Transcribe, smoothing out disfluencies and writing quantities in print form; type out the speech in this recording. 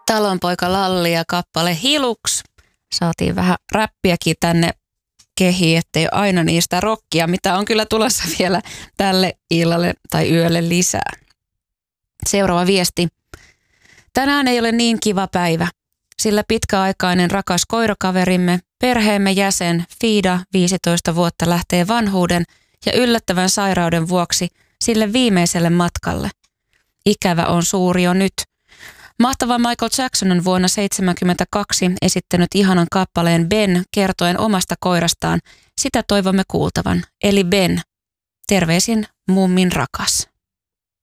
Talonpoika Lalli ja kappale Hiluks. Saatiin vähän räppiäkin tänne kehiin, ettei ole aina niistä rockia, mitä on kyllä tulossa vielä tälle illalle tai yölle lisää. Seuraava viesti. Tänään ei ole niin kiva päivä, sillä pitkäaikainen rakas koirakaverimme, perheemme jäsen Fiida 15 vuotta lähtee vanhuuden ja yllättävän sairauden vuoksi sille viimeiselle matkalle. Ikävä on suuri jo nyt. Mahtava Michael Jackson on vuonna 1972 esittänyt ihanan kappaleen Ben kertoen omasta koirastaan. Sitä toivomme kuultavan, eli Ben. Terveisin mummin rakas.